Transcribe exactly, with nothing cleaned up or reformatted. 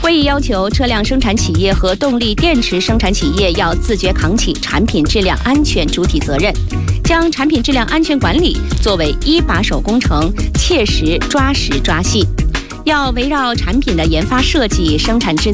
会议要求车辆生产企业和动力电池生产企业要自觉扛起产品质量安全主体责任，将产品质量安全管理作为一把手工程，切实抓实抓细。要围绕产品的研发设计、生产制